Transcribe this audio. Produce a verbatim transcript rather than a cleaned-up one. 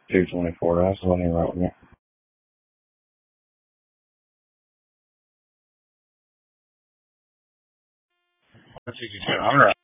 two twenty-four. That's the one you wrote me. That's sixty-two hundred.